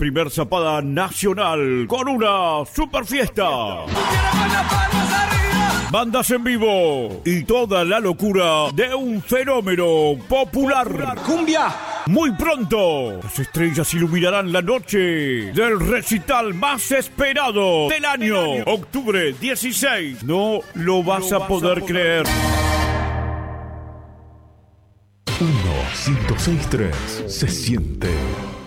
primer Zapada nacional con una super fiesta. Bandas en vivo y toda la locura de un fenómeno popular. ¡Cumbia! Muy pronto, las estrellas iluminarán la noche del recital más esperado del año. Octubre 16. No lo vas a poder creer. 1-106-3 se siente.